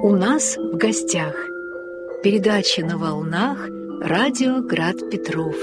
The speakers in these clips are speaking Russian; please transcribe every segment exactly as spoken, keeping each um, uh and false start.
У нас в гостях. Передача на волнах радио Град Петров.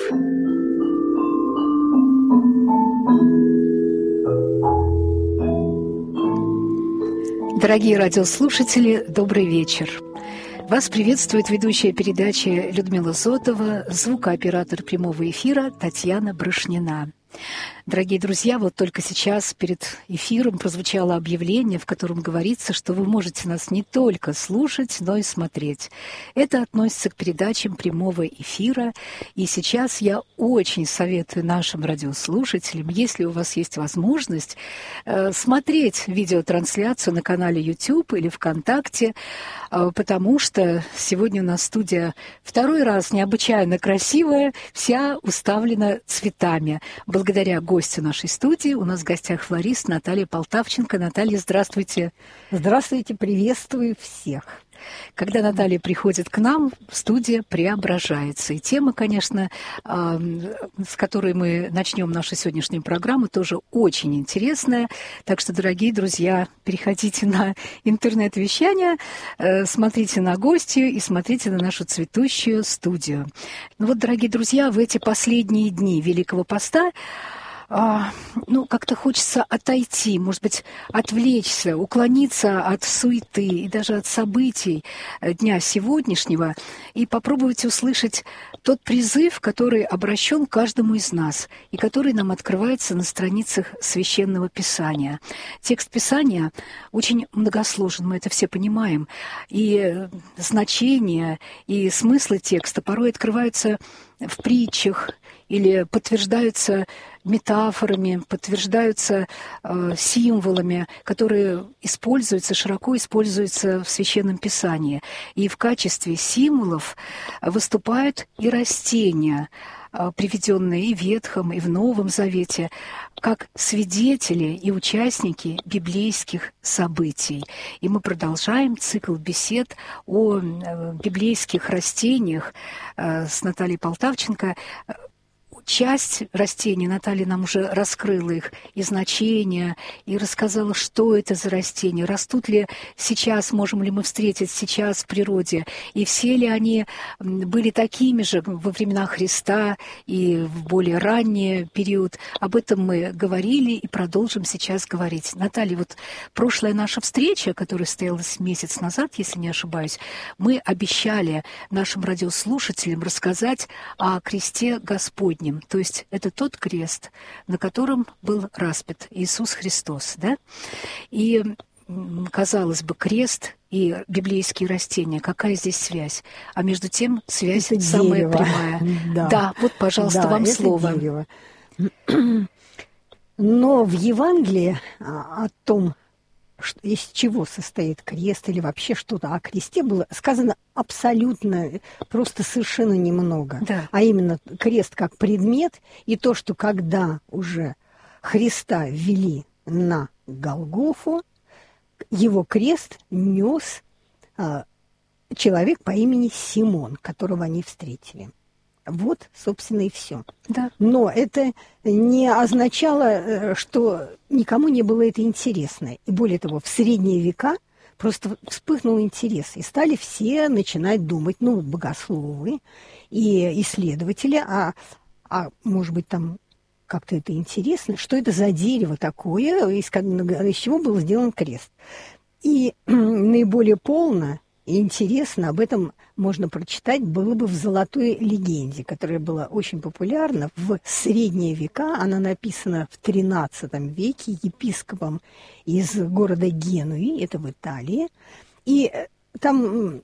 Дорогие радиослушатели, добрый вечер. Вас приветствует ведущая передачи Людмила Зотова, звукооператор прямого эфира Татьяна Брышнина. Дорогие друзья, вот только сейчас перед эфиром прозвучало объявление, в котором говорится, что вы можете нас не только слушать, но и смотреть. Это относится к передачам прямого эфира. И сейчас я очень советую нашим радиослушателям, если у вас есть возможность, смотреть видеотрансляцию на канале YouTube или ВКонтакте, потому что сегодня у нас студия второй раз необычайно красивая, вся уставлена цветами. Благодаря гостю нашей студии у нас в гостях флорист Наталья Полтавченко. Наталья, здравствуйте. Здравствуйте, приветствую всех. Когда Наталья приходит к нам, студия преображается. И тема, конечно, с которой мы начнем нашу сегодняшнюю программу, тоже очень интересная. Так что, дорогие друзья, переходите на интернет-вещание, смотрите на гостью и смотрите на нашу цветущую студию. Ну вот, дорогие друзья, в эти последние дни Великого Поста А, ну, как-то хочется отойти, может быть, отвлечься, уклониться от суеты и даже от событий дня сегодняшнего и попробовать услышать тот призыв, который обращен к каждому из нас и который нам открывается на страницах Священного Писания. Текст Писания очень многосложен, мы это все понимаем, и значения, и смыслы текста порой открываются в притчах или подтверждаются метафорами, подтверждаются э, символами, которые используются, широко используются в Священном Писании. И в качестве символов выступают и растения, э, приведенные и в Ветхом, и в Новом Завете, как свидетели и участники библейских событий. И мы продолжаем цикл бесед о э, библейских растениях э, с Натальей Полтавченко. Часть растений Наталья нам уже раскрыла их и значения, и рассказала, что это за растения, растут ли сейчас, можем ли мы встретить сейчас в природе, и все ли они были такими же во времена Христа и в более ранний период. Об этом мы говорили и продолжим сейчас говорить. Наталья, вот прошлая наша встреча, которая состоялась месяц назад, если не ошибаюсь, мы обещали нашим радиослушателям рассказать о кресте Господнем. То есть это тот крест, на котором был распят Иисус Христос, да? И, казалось бы, крест и библейские растения, какая здесь связь? А между тем связь это самая дерево. Прямая. Да. да, вот, пожалуйста, да, вам это слово. Дерево. Но в Евангелии о том, из чего состоит крест или вообще что-то о кресте, было сказано абсолютно, просто совершенно немного. Да. А именно крест как предмет и то, что когда уже Христа ввели на Голгофу, его крест нес а, человек по имени Симон, которого они встретили. Вот, собственно, и все. Да. Но это не означало, что никому не было это интересно. И более того, в средние века просто вспыхнул интерес. И стали все начинать думать, ну, богословы и исследователи, а, а может быть, там как-то это интересно, что это за дерево такое, из, из чего был сделан крест. И наиболее полно и интересно об этом можно прочитать было бы в «Золотой легенде», которая была очень популярна в средние века. Она написана в тринадцатом веке епископом из города Генуи, это в Италии. И там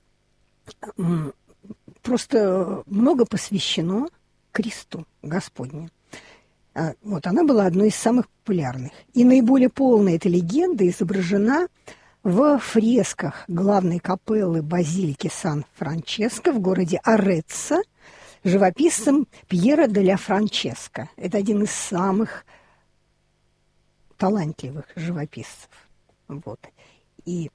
просто много посвящено кресту Господню. Вот она была одной из самых популярных. И наиболее полная эта легенда изображена в фресках главной капеллы базилики Сан-Франческо в городе Ареццо живописцем Пьеро делля Франческо. Это один из самых талантливых живописцев. Вот. И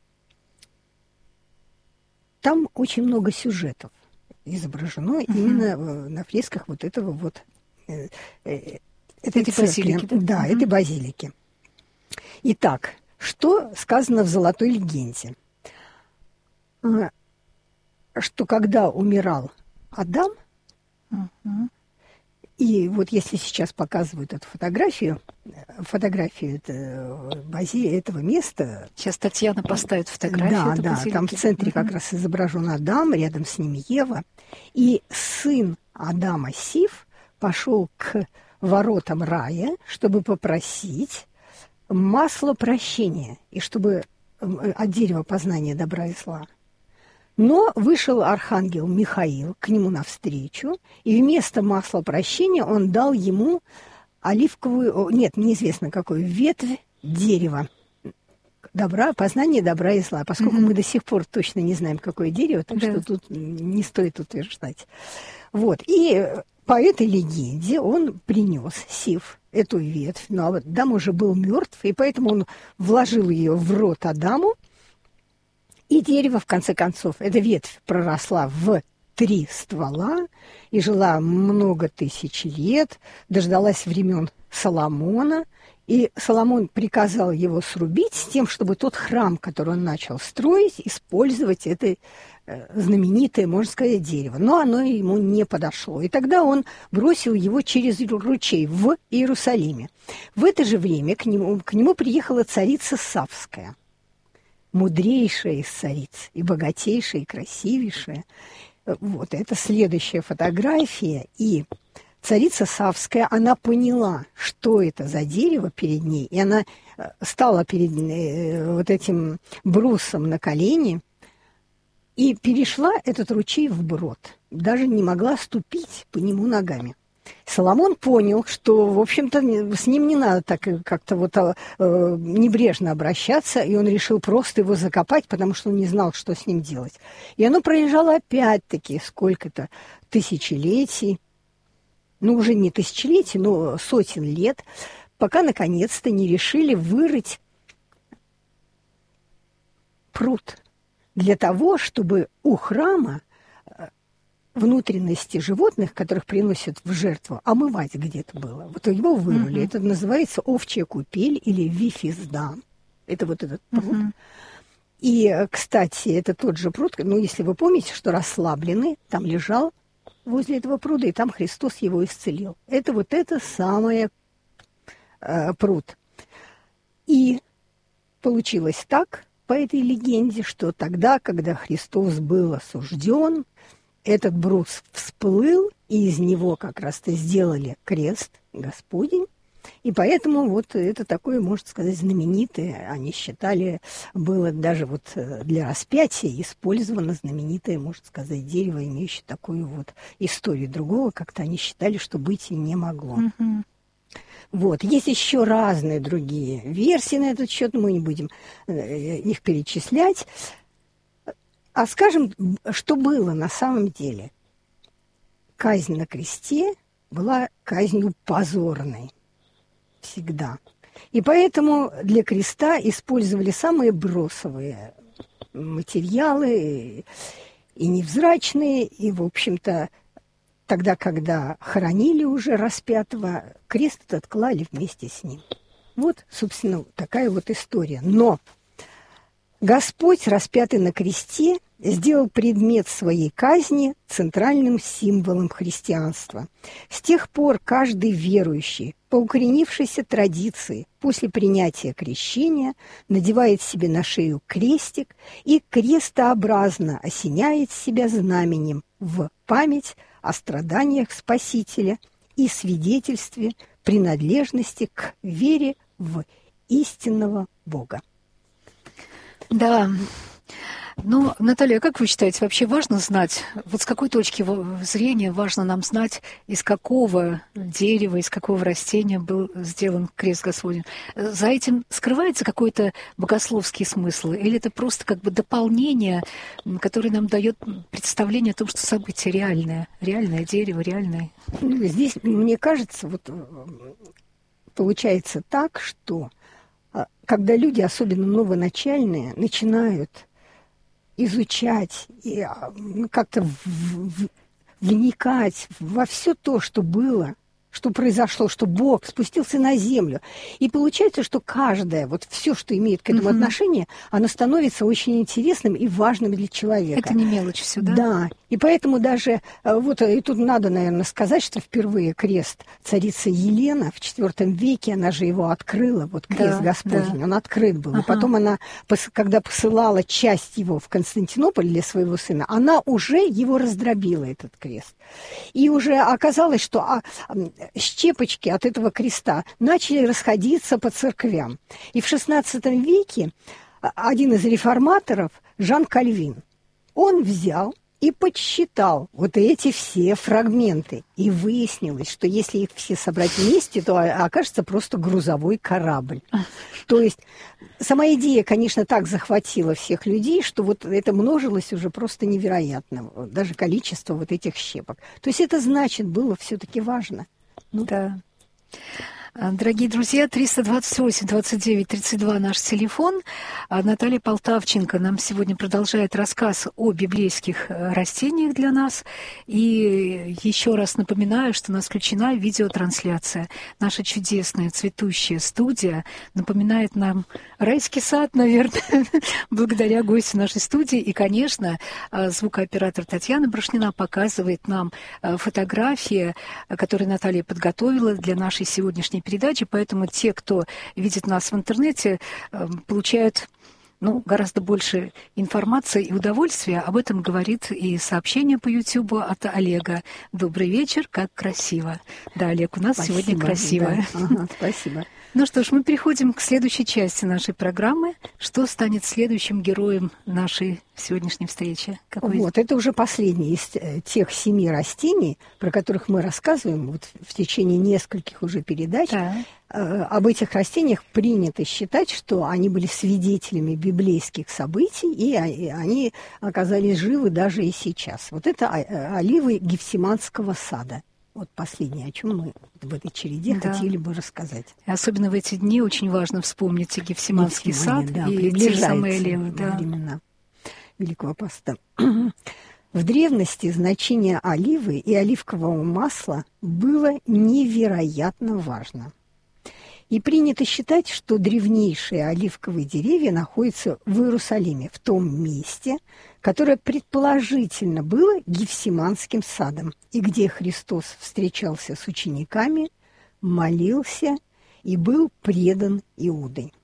там очень много сюжетов изображено uh-huh. именно на фресках вот этого вот э, э, этой церкви. Базилики, да, да uh-huh. этой базилики. Итак, что сказано в «Золотой легенде»? что когда умирал Адам, угу. и вот если сейчас показывают эту фотографию, фотографию это, бази, этого места... Сейчас Татьяна поставит фотографию. Да, да, там в центре угу. как раз изображен Адам, рядом с ним Ева. И сын Адама, Сиф, пошел к воротам рая, чтобы попросить масло прощения, и чтобы от дерева познания добра и зла. Но вышел архангел Михаил к нему навстречу, и вместо масла прощения он дал ему оливковую, нет, неизвестно какую, ветвь дерева добра, познание добра и зла, поскольку mm-hmm. мы до сих пор точно не знаем, какое дерево, так да. что тут не стоит утверждать. Вот, и по этой легенде он принес Сиф эту ветвь, но Адам уже был мертв, и поэтому он вложил ее в рот Адаму, и дерево, в конце концов, эта ветвь проросла в три ствола и жила много тысяч лет, дождалась времен Соломона, и Соломон приказал его срубить с тем, чтобы тот храм, который он начал строить, использовать это знаменитое, можно сказать, дерево. Но оно ему не подошло. И тогда он бросил его через ручей в Иерусалиме. В это же время к нему, к нему приехала царица Савская, мудрейшая из цариц, и богатейшая, и красивейшая. Вот, это следующая фотография. И царица Савская, она поняла, что это за дерево перед ней, и она стала перед вот этим брусом на колени и перешла этот ручей вброд. Даже не могла ступить по нему ногами. Соломон понял, что, в общем-то, с ним не надо так как-то вот э, небрежно обращаться, и он решил просто его закопать, потому что он не знал, что с ним делать. И оно пролежало опять-таки сколько-то тысячелетий, ну, уже не тысячелетий, но сотен лет, пока, наконец-то, не решили вырыть пруд для того, чтобы у храма внутренности животных, которых приносят в жертву, омывать где-то было. Вот его вырыли. Mm-hmm. Это называется овчья купель или вифизда. Это вот этот пруд. Mm-hmm. И, кстати, это тот же пруд, ну, если вы помните, что расслабленный, там лежал возле этого пруда, и там Христос его исцелил. Это вот это самое э, пруд. И получилось так, по этой легенде, что тогда, когда Христос был осужден, этот брус всплыл, и из него как раз-то сделали крест Господень. И поэтому вот это такое, можно сказать, знаменитое, они считали, было даже вот для распятия использовано знаменитое, можно сказать, дерево, имеющее такую вот историю. Другого как-то они считали, что быть и не могло. Mm-hmm. Вот. Есть еще разные другие версии на этот счет, мы не будем их перечислять. А скажем, что было на самом деле? Казнь на кресте была казнью позорной всегда. И поэтому для креста использовали самые бросовые материалы и невзрачные, и, в общем-то, тогда, когда хоронили уже распятого, крест этот клали вместе с ним. Вот, собственно, такая вот история. Но Господь, распятый на кресте, сделал предмет своей казни центральным символом христианства. С тех пор каждый верующий, по укоренившейся традиции, после принятия крещения, надевает себе на шею крестик и крестообразно осеняет себя знаменем в память о страданиях Спасителя и свидетельстве принадлежности к вере в истинного Бога. Да. Ну, Наталья, как вы считаете, вообще важно знать, вот с какой точки зрения важно нам знать, из какого дерева, из какого растения был сделан крест Господень? За этим скрывается какой-то богословский смысл? Или это просто как бы дополнение, которое нам дает представление о том, что событие реальное, реальное дерево, реальное? Здесь, мне кажется, вот получается так, что когда люди, особенно новоначальные, начинают изучать и как-то в, в, вникать во все то, что было что произошло, что Бог спустился на землю. И получается, что каждое, вот все, что имеет к этому mm-hmm. отношение, оно становится очень интересным и важным для человека. Это не мелочь все, да? Да. И поэтому даже, вот, и тут надо, наверное, сказать, что впервые крест царицы Елены в четвёртом веке, она же его открыла, вот крест да, Господень, да. он открыт был. Ага. И потом она, когда посылала часть его в Константинополь для своего сына, она уже его раздробила, этот крест. И уже оказалось, что а, щепочки от этого креста начали расходиться по церквям. И в шестнадцатом веке один из реформаторов, Жан Кальвин, он взял и подсчитал вот эти все фрагменты. И выяснилось, что если их все собрать вместе, то окажется просто грузовой корабль. То есть сама идея, конечно, так захватила всех людей, что вот это множилось уже просто невероятно. Даже количество вот этих щепок. То есть это, значит, было все-таки важно. Ну, да. Дорогие друзья, триста двадцать восемь двадцать девять тридцать два наш телефон. Наталья Полтавченко нам сегодня продолжает рассказ о библейских растениях для нас. И еще раз напоминаю, что у нас включена видеотрансляция. Наша чудесная цветущая студия напоминает нам райский сад, наверное, благодаря гостю нашей студии. И, конечно, звукооператор Татьяна Брошнина показывает нам фотографии, которые Наталья подготовила для нашей сегодняшней передачи, поэтому те, кто видит нас в интернете, получают ну, гораздо больше информации и удовольствия. Об этом говорит и сообщение по Ютубу от Олега. Добрый вечер, как красиво. Да, Олег, у нас спасибо, сегодня красиво. Да. Ага, спасибо. Ну что ж, мы переходим к следующей части нашей программы. Что станет следующим героем нашей сегодняшней встречи? Какой... Вот, это уже последний из тех семи растений, про которых мы рассказываем вот в течение нескольких уже передач. Да. Об этих растениях принято считать, что они были свидетелями библейских событий, и они оказались живы даже и сейчас. Вот это оливы Гефсиманского сада. Вот последнее, о чем мы в этой череде да. хотели бы рассказать. И особенно в эти дни очень важно вспомнить и Гефсиманский сад, да, и те самые оливы. Да. Времена Великого Поста. В древности значение оливы и оливкового масла было невероятно важно. И принято считать, что древнейшие оливковые деревья находятся в Иерусалиме, в том месте, которое предположительно было Гефсиманским садом, и где Христос встречался с учениками, молился и был предан Иудой.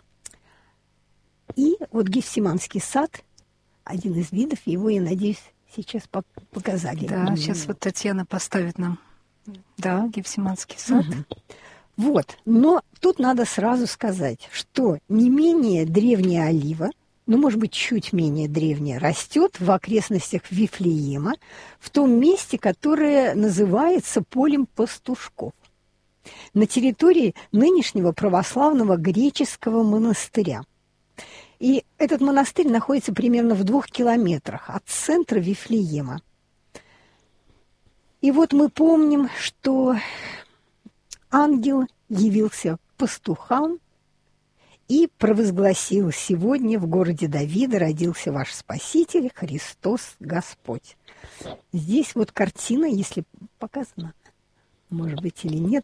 И вот Гефсиманский сад, один из видов, его, я надеюсь, сейчас показали. Да, сейчас вот Татьяна поставит нам, да, Гефсиманский сад. Угу. Вот, но тут надо сразу сказать, что не менее древняя олива, ну, может быть, чуть менее древняя, растет в окрестностях Вифлеема, в том месте, которое называется полем пастушков, на территории нынешнего православного греческого монастыря. И этот монастырь находится примерно в двух километрах от центра Вифлеема. И вот мы помним, что ангел явился пастухам и провозгласил: сегодня в городе Давида родился ваш Спаситель, Христос Господь. Здесь вот картина, если показана, может быть, или нет.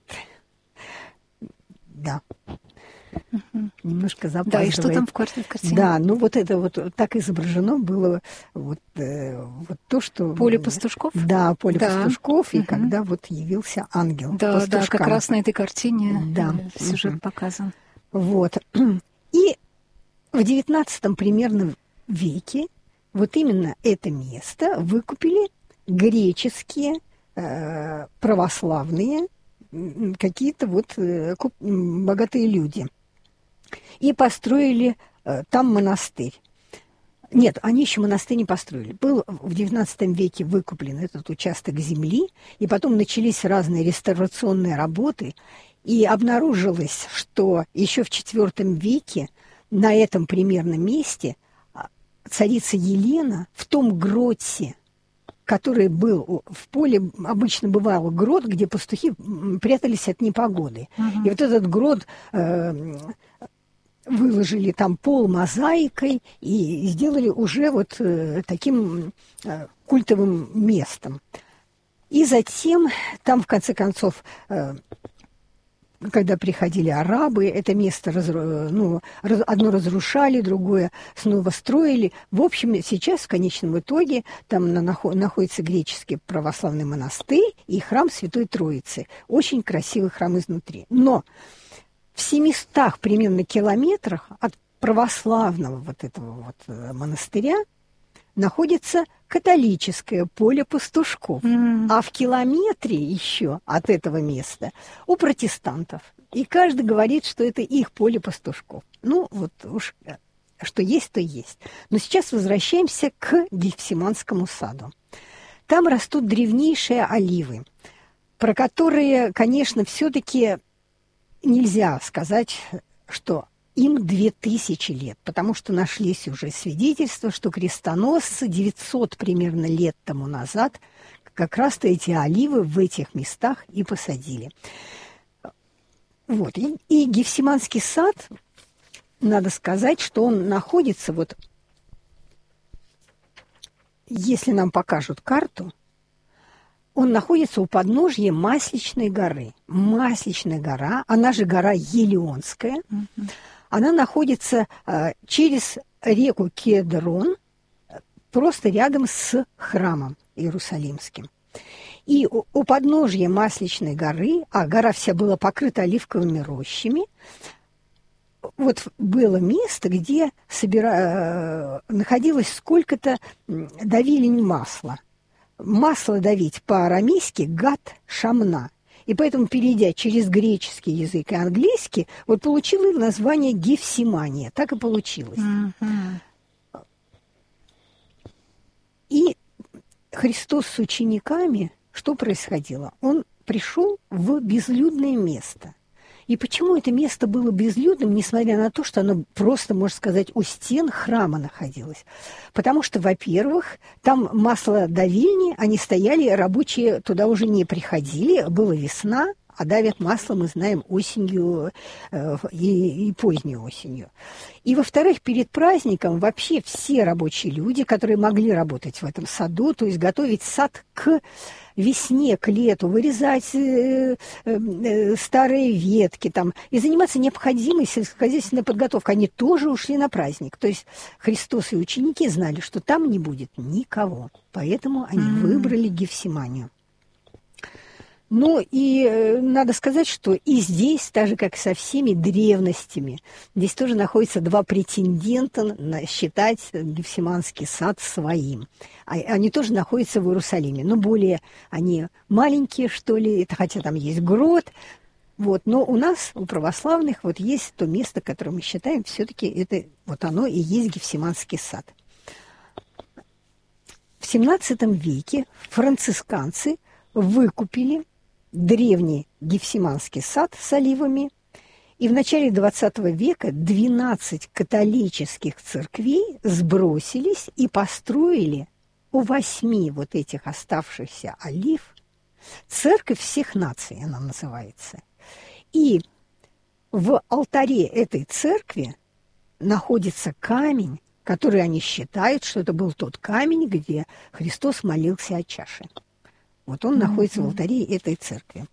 Да. Угу. Немножко запаздывает. Да, и что там в картине? Да, ну вот это вот так изображено было вот, э, вот то, что... Поле пастушков? Да, поле да. пастушков, и угу. когда вот явился ангел да, пастушкам. Да, как раз на этой картине да. сюжет угу. показан. Вот. И в девятнадцатом примерно веке вот именно это место выкупили греческие э, православные какие-то вот э, богатые люди. И построили э, там монастырь. Нет, они еще монастырь не построили. Был в девятнадцатом веке выкуплен этот участок земли, и потом начались разные реставрационные работы, и обнаружилось, что еще в четвёртом веке на этом примерно месте царица Елена в том гроте, который был в поле, обычно бывал грот, где пастухи прятались от непогоды. Uh-huh. И вот этот грот э, выложили там пол мозаикой и сделали уже вот э, таким э, культовым местом. И затем, там, в конце концов, когда приходили арабы, это место разру... ну, раз... одно разрушали, другое снова строили. В общем, сейчас, в конечном итоге, там на... находится греческий православный монастырь и храм Святой Троицы. Очень красивый храм изнутри. Но в семистах примерно километрах от православного вот этого вот монастыря находится католическое поле пастушков, mm. а в километре еще от этого места у протестантов. И каждый говорит, что это их поле пастушков. Ну, вот уж что есть, то есть. Но сейчас возвращаемся к Гефсиманскому саду. Там растут древнейшие оливы, про которые, конечно, все-таки нельзя сказать, что им две тысячи лет, потому что нашлись уже свидетельства, что крестоносцы девятьсот примерно лет тому назад как раз-то эти оливы в этих местах и посадили. Вот. И, и Гефсиманский сад, надо сказать, что он находится, вот, если нам покажут карту, он находится у подножья Масличной горы. Масличная гора, она же гора Елеонская, mm-hmm. Она находится э, через реку Кедрон, просто рядом с храмом Иерусалимским. И у, у подножья Масличной горы, а гора вся была покрыта оливковыми рощами, вот было место, где собира... находилось сколько-то давилень масла. Масло давить по-арамейски гат шамна. И поэтому, перейдя через греческий язык и английский, вот получила название Гефсимания. Так и получилось. Mm-hmm. И Христос с учениками, что происходило? Он пришел в безлюдное место. И почему это место было безлюдным, несмотря на то, что оно просто, можно сказать, у стен храма находилось? Потому что, во-первых, там маслодавильни, они стояли, рабочие туда уже не приходили, была весна, а давят масло, мы знаем, осенью э, и, и поздней осенью. И, во-вторых, перед праздником вообще все рабочие люди, которые могли работать в этом саду, то есть готовить сад к весне, к лету, вырезать э, э, старые ветки там, и заниматься необходимой сельскохозяйственной подготовкой, они тоже ушли на праздник. То есть Христос и ученики знали, что там не будет никого, поэтому они mm-hmm. выбрали Гефсиманию. Ну и э, надо сказать, что и здесь, так же как и со всеми древностями, здесь тоже находятся два претендента на считать Гефсиманский сад своим. А, они тоже находятся в Иерусалиме, но более они маленькие, что ли, это, хотя там есть грот. Вот, но у нас, у православных, вот есть то место, которое мы считаем, все-таки это вот оно и есть Гефсиманский сад. В семнадцатом веке францисканцы выкупили древний Гефсиманский сад с оливами, и в начале двадцатого века двенадцать католических церквей сбросились и построили у восьми вот этих оставшихся олив церковь всех наций, она называется. И в алтаре этой церкви находится камень, который они считают, что это был тот камень, где Христос молился о чаше. Вот он mm-hmm. находится в алтаре этой церкви.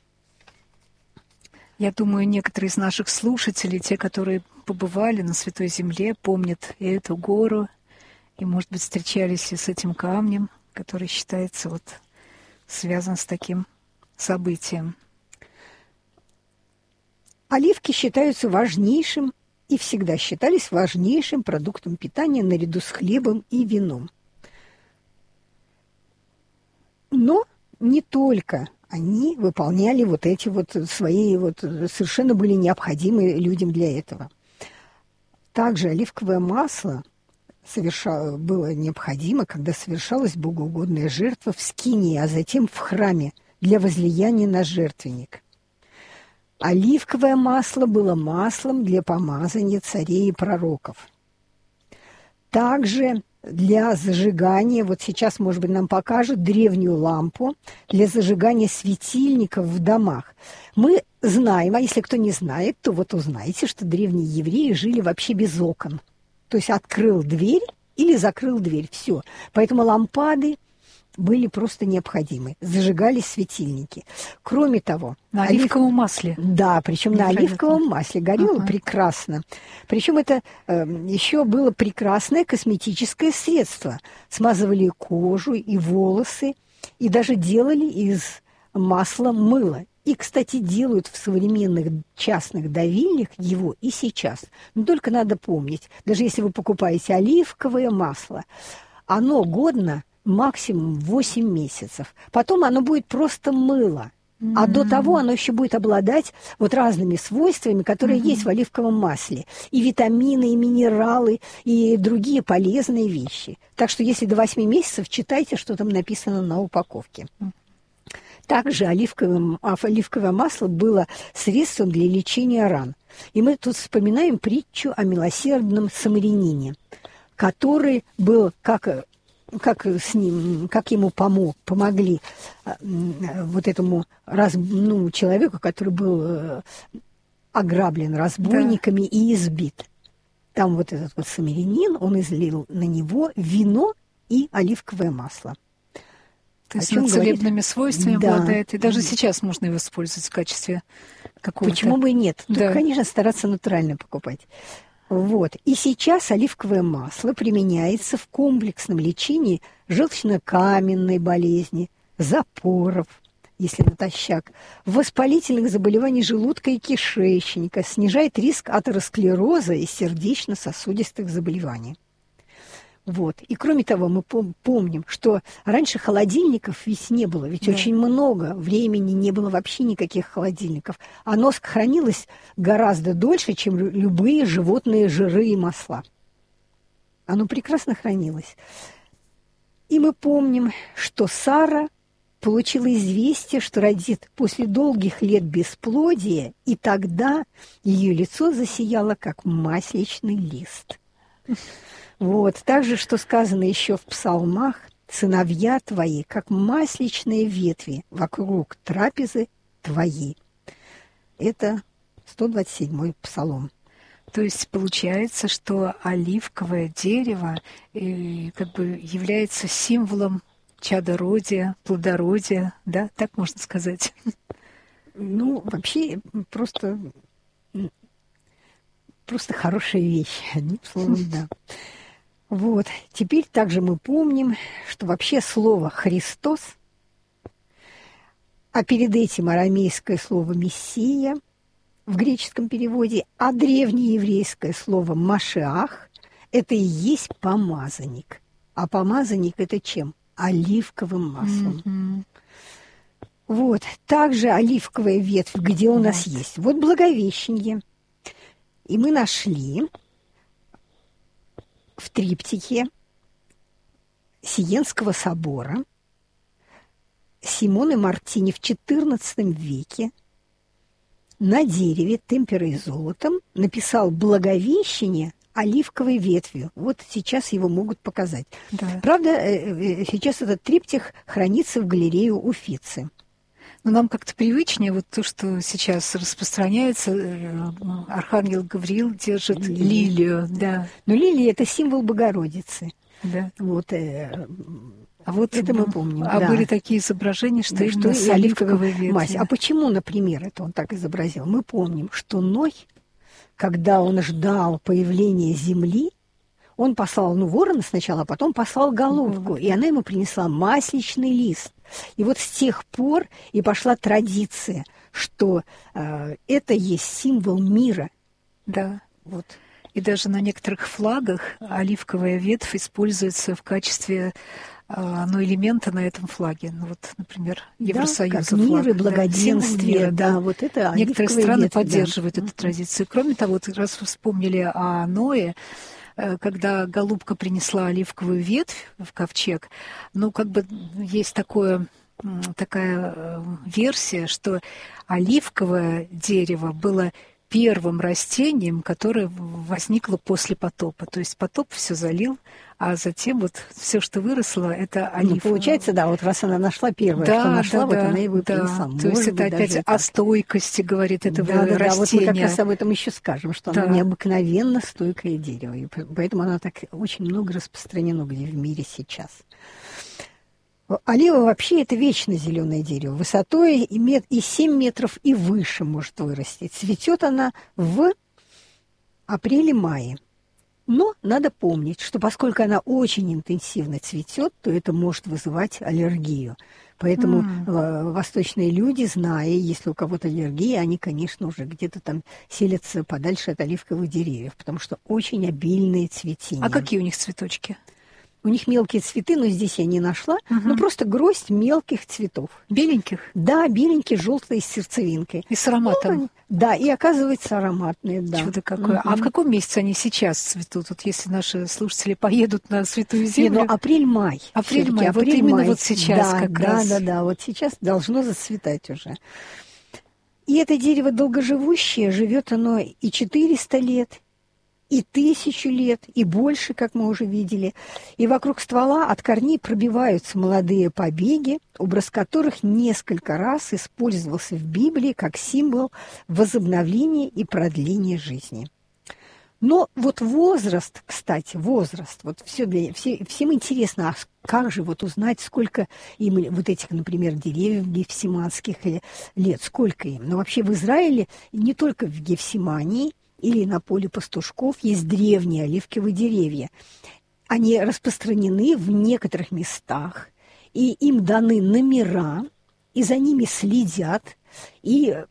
Я думаю, некоторые из наших слушателей, те, которые побывали на Святой Земле, помнят и эту гору, и, может быть, встречались и с этим камнем, который считается вот связан с таким событием. Оливки считаются важнейшим и всегда считались важнейшим продуктом питания наряду с хлебом и вином. Но не только они выполняли вот эти вот свои, вот совершенно были необходимы людям для этого. Также оливковое масло совершало, было необходимо, когда совершалась богоугодная жертва в скинии, а затем в храме для возлияния на жертвенник. Оливковое масло было маслом для помазания царей и пророков. Также для зажигания, вот сейчас, может быть, нам покажут древнюю лампу для зажигания светильников в домах. Мы знаем, а если кто не знает, то вот узнаете, что древние евреи жили вообще без окон. То есть открыл дверь или закрыл дверь, все. Поэтому лампады были просто необходимы. Зажигались светильники. Кроме того... На олив... оливковом масле. Да, причем на оливковом масле. Горело ага. прекрасно. Причем это э, еще было прекрасное косметическое средство. Смазывали кожу и волосы, и даже делали из масла мыло. И, кстати, делают в современных частных давильнях его и сейчас. Но только надо помнить, даже если вы покупаете оливковое масло, оно годно максимум восемь месяцев. Потом оно будет просто мыло. Mm-hmm. А до того оно еще будет обладать вот разными свойствами, которые mm-hmm. есть в оливковом масле. И витамины, и минералы, и другие полезные вещи. Так что если до восьми месяцев, читайте, что там написано на упаковке. Также оливковое, оливковое масло было средством для лечения ран. И мы тут вспоминаем притчу о милосердном самарянине, который был, как, как, с ним, как ему помог, помогли вот этому раз, ну, человеку, который был ограблен разбойниками, да, и избит. Там вот этот вот самарянин, он излил на него вино и оливковое масло. То есть он целебными говорит? свойствами да. обладает, и даже сейчас можно его использовать в качестве какого-то... Почему бы и нет? Да. Тут, конечно, стараться натурально покупать. Вот. И сейчас оливковое масло применяется в комплексном лечении желчно-каменной болезни, запоров, если натощак, воспалительных заболеваний желудка и кишечника, снижает риск атеросклероза и сердечно-сосудистых заболеваний. Вот. И кроме того, мы помним, что раньше холодильников ведь не было, ведь да. очень много времени не было вообще никаких холодильников. Оно хранилось гораздо дольше, чем любые животные жиры и масла. Оно прекрасно хранилось. И мы помним, что Сара получила известие, что родит после долгих лет бесплодия, и тогда ее лицо засияло, как масличный лист. Вот. Также, что сказано еще в псалмах, «Сыновья твои, как масличные ветви вокруг трапезы твоей». Это сто двадцать седьмой псалом. То есть получается, что оливковое дерево э, как бы является символом чадородия, плодородия, да? Так можно сказать? Ну, вообще, просто, просто хорошая вещь, одним словом, да. Вот. Теперь также мы помним, что вообще слово «Христос», а перед этим арамейское слово «Мессия» в греческом переводе, а древнееврейское слово «Машиах» – это и есть помазанник. А помазанник – это чем? Оливковым маслом. Mm-hmm. Вот. Также оливковая ветвь, где у нас вот. есть. Вот Благовещение. И мы нашли... в триптихе Сиенского собора Симон и Мартини в четырнадцатом веке на дереве темперой золотом написал «Благовещение» оливковой ветвью. Вот сейчас его могут показать. Да. Правда, сейчас этот триптих хранится в галерее Уффици. Но нам как-то привычнее вот то, что сейчас распространяется. Архангел Гавриил держит лилию. лилию да. Но лилия – это символ Богородицы. Да. Вот, э, а вот это мы помним. А да. были такие изображения, что, да, что с оливковой ветви. Мазь. А почему, например, это он так изобразил? Мы помним, что Ной, когда он ждал появления земли, он послал, ну, ворона сначала, а потом послал голубку, и она ему принесла масличный лист. И вот с тех пор и пошла традиция, что э, это есть символ мира. Да. Вот. И даже на некоторых флагах оливковая ветвь используется в качестве э, ну, элемента на этом флаге. Ну, вот, например, Евросоюза да, флаг. Мир и благоденствие, да, мира, да, да. Вот это некоторые страны ветвь, поддерживают да. эту традицию. Кроме того, вот раз вы вспомнили о Ное, когда голубка принесла оливковую ветвь в ковчег, ну, как бы есть такое, такая версия, что оливковое дерево было первым растением, которое возникло после потопа. То есть потоп все залил, а затем вот все, что выросло, это олив. Ну, получается, да, вот раз она нашла первое, да, что нашла, да, вот да, она его и да. принесла. То есть это опять о так. стойкости говорит этого да, да, растения. Да, вот мы как раз об этом еще скажем, что да. оно необыкновенно стойкое дерево, и поэтому оно так очень много распространено где в мире сейчас. Олива вообще это вечно зеленое дерево. Высотой и, мет... и семь метров и выше может вырасти. Цветет она в апреле-мае. Но надо помнить, что поскольку она очень интенсивно цветет, то это может вызывать аллергию. Поэтому mm. восточные люди, зная, если у кого-то аллергия, они, конечно, уже где-то там селятся подальше от оливковых деревьев, потому что очень обильные цветения. А какие у них цветочки? У них мелкие цветы, но здесь я не нашла. Угу. Ну, просто гроздь мелких цветов. Беленьких? Да, беленькие, желтые, с сердцевинкой. И с ароматом? Ну, да, и оказывается ароматные, да. Чудо какое. Угу. А в каком месяце они сейчас цветут? Вот если наши слушатели поедут на Святую Землю. Не, ну, апрель-май. Апрель-май, вот апрель, именно май. Вот сейчас да, как да, раз. Да, да, да, вот сейчас должно зацветать уже. И это дерево долгоживущее, живет оно и четыреста лет, и тысячу лет, и больше, как мы уже видели. И вокруг ствола от корней пробиваются молодые побеги, образ которых несколько раз использовался в Библии как символ возобновления и продления жизни. Но вот возраст, кстати, возраст, вот все для, все, всем интересно, а как же вот узнать, сколько им вот этих, например, деревьев гефсиманских лет, сколько им? Но вообще в Израиле, не только в Гефсимании, или на поле пастушков есть древние оливковые деревья. Они распространены в некоторых местах, и им даны номера, и за ними следят, и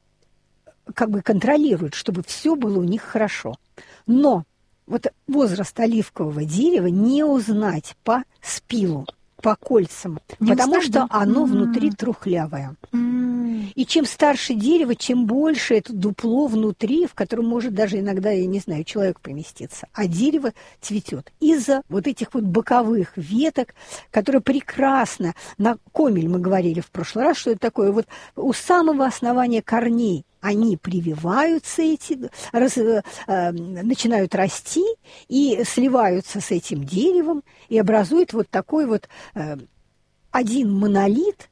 как бы контролируют, чтобы все было у них хорошо. Но вот возраст оливкового дерева не узнать по спилу, по кольцам, не потому узнать, что да? оно mm-hmm. внутри трухлявое. Mm-hmm. И чем старше дерево, чем больше это дупло внутри, в котором может даже иногда, я не знаю, человек поместиться. А дерево цветет из-за вот этих вот боковых веток, которые прекрасно, на комель мы говорили в прошлый раз, что это такое, вот у самого основания корней они прививаются, эти, раз, э, начинают расти и сливаются с этим деревом и образуют вот такой вот э, один монолит.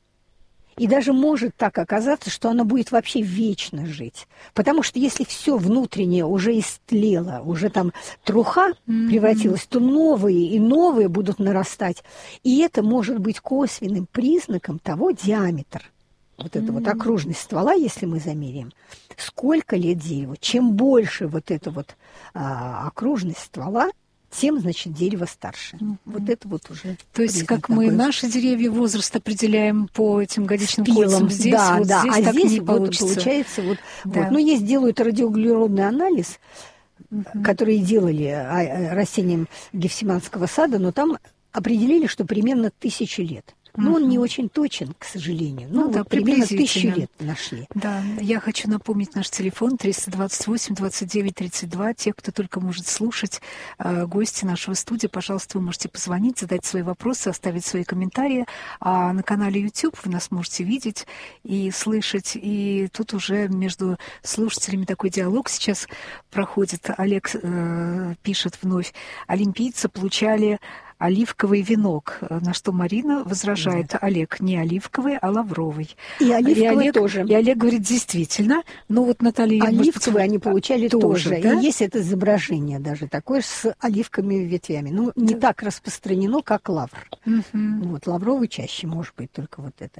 И даже может так оказаться, что оно будет вообще вечно жить. Потому что если все внутреннее уже истлело, уже там труха mm-hmm. превратилась, то новые и новые будут нарастать. И это может быть косвенным признаком того диаметра. Вот эта mm-hmm. вот окружность ствола, если мы замеряем, сколько лет дереву. Чем больше вот эта вот а, окружность ствола, тем, значит, дерево старше. Mm-hmm. Вот это вот уже... То есть, как мы наши деревья возраст определяем по этим годичным кольцам, здесь да, вот да. здесь а так здесь не вот получится. Получается вот... Да. вот. Ну, есть, делают радиоуглеродный анализ, mm-hmm. который делали растениям Гефсиманского сада, но там определили, что примерно тысячу лет. Но он не очень точен, к сожалению. Ну, ну да, вот примерно тысячу лет нашли. Да, я хочу напомнить наш телефон триста двадцать восемь двадцать девять тридцать два. Те, кто только может слушать, э, гости нашего студии, пожалуйста, вы можете позвонить, задать свои вопросы, оставить свои комментарии. А на канале YouTube вы нас можете видеть и слышать. И тут уже между слушателями такой диалог сейчас проходит. Олег э, пишет вновь: олимпийцы получали оливковый венок, на что Марина возражает: да. Олег, не оливковый, а лавровый. И оливковый и Олег, тоже. И Олег говорит: действительно. Ну вот Наталья... Оливковый они получали тоже. тоже да? И есть это изображение даже такое с оливковыми ветвями. Ну, не да. так распространено, как лавр. Угу. Вот, лавровый чаще, может быть, только вот это.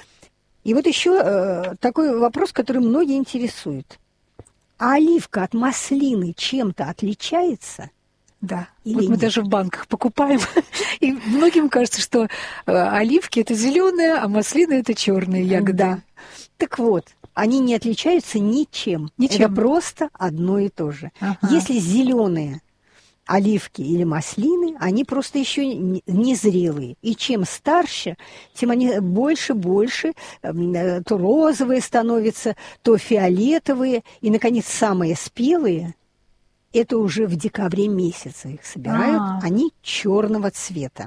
И вот еще э, такой вопрос, который многие интересует. А оливка от маслины чем-то отличается? Да, или вот мы нет? Даже в банках покупаем, и многим кажется, что оливки это зеленые, а маслины это черные ягоды. Да. Так вот, они не отличаются ничем. ничем. Это просто одно и то же. Ага. Если зеленые оливки или маслины, они просто еще незрелые. И чем старше, тем они больше-больше, то розовые становятся, то фиолетовые, и, наконец, самые спелые. Это уже в декабре месяце их собирают, А-а-а. Они черного цвета.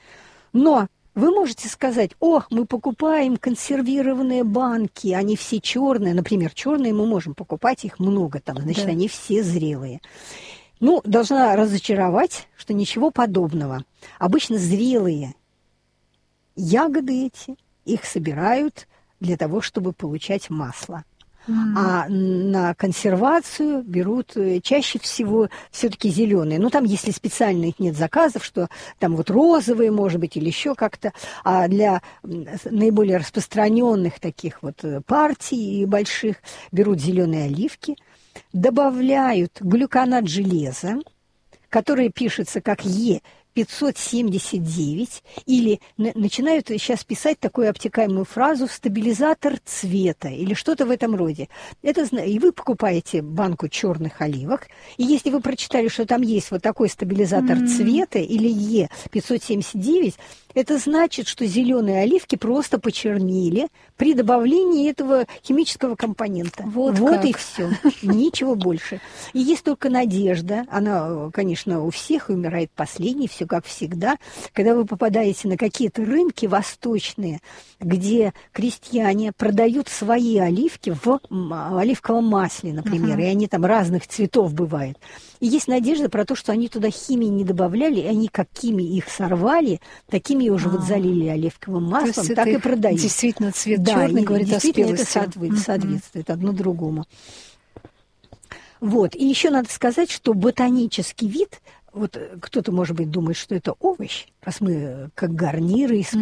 Но вы можете сказать: ох, мы покупаем консервированные банки, они все черные. Например, черные мы можем покупать, их много там, значит, да. они все зрелые. Ну, должна разочаровать, что ничего подобного. Обычно зрелые ягоды эти, их собирают для того, чтобы получать масло. Mm. А на консервацию берут чаще всего все-таки зеленые. Ну, там, если специальных нет заказов, что там вот розовые, может быть, или еще как-то. А для наиболее распространенных таких вот партий больших берут зеленые оливки, добавляют глюконат железа, который пишется как Е пятьсот семьдесят девять, или на- начинают сейчас писать такую обтекаемую фразу «стабилизатор цвета» или что-то в этом роде. Это, зна- и вы покупаете банку черных оливок, и если вы прочитали, что там есть вот такой стабилизатор mm. цвета или Е пятьсот семьдесят девять, это значит, что зеленые оливки просто почернели при добавлении этого химического компонента. Вот, вот и все. Ничего больше. И есть только надежда. Она, конечно, у всех умирает последней, все как всегда. Когда вы попадаете на какие-то рынки восточные, где крестьяне продают свои оливки в оливковом масле, например, uh-huh. и они там разных цветов бывают. И есть надежда про то, что они туда химии не добавляли, и они какими их сорвали, такими уже А-а-а. вот залили оливковым маслом, так и продают. Действительно, цвет да, черный говорит о спелости. Это соответствует, соответствует mm-hmm. одно другому. Вот. И еще надо сказать, что ботанический вид, вот кто-то, может быть, думает, что это овощ, раз мы как гарниры используем,